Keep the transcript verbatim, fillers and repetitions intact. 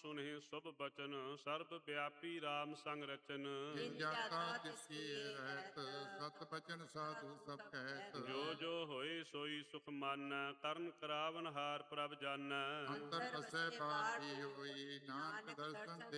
ਸੁਨਹਿ ਸੁਭ ਬਚਨ, ਸਰਬ ਵਿਆਪੀ ਰਾਮ ਸੰਗ ਰਚਨ। ਜਿਨ ਜਾਤਾ ਤਿਸ ਕੀ ਰਹਿਤ, ਸਤ ਬਚਨ ਸਾਧੂ ਸਭ ਕਹਿਤ। ਜੋ ਜੋ ਹੋਏ ਸੋਈ ਸੁਖ ਮਾਨੈ, ਕਰਨ ਕਰਾਵਨ ਹਾਰ ਪ੍ਰਭ ਜਾਨੈ। ਅੰਤਰ ਵਸੈ ਬਾਹਰ ਕੀ ਹੋਈ, ਨਾਨਕ ਦਰਸ਼ਨ